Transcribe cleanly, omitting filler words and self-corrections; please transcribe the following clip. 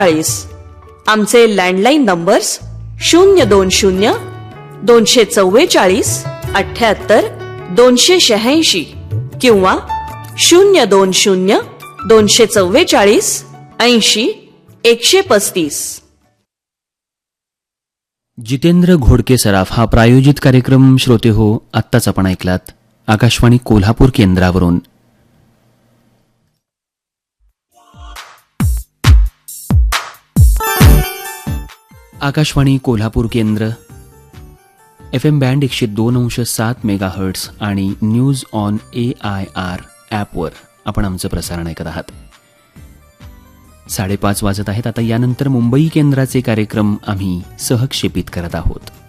आमचे landline numbers 020 244 78 286 किंवा 020 244 80 135. जितेंद्र घोडके सराफ हा प्रायोजित कार्यक्रम श्रोते हो आत्ताच आपण ऐकलात आकाशवाणी कोल्हापूर केंद्रावरून. आकाशवाणी कोल्हापूर केंद्र FM बँड 102.7 मेगाहर्ट्झ आणि न्यूज ऑन AIR ॲपवर आपण आमचं प्रसारण ऐकत आहात. 5:30 वाजत आहेत. आता यानंतर मुंबई केंद्राचे कार्यक्रम आम्ही सहक्षेपित करत आहोत.